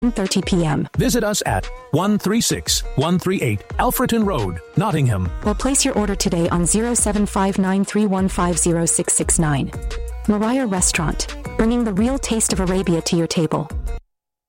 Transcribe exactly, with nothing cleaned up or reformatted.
one thirty p.m. Visit us at one three six, one three eight Alfreton Road, Nottingham. Or place your order today on zero seven five nine three one five zero six six nine. Mariah Restaurant, bringing the real taste of Arabia to your table.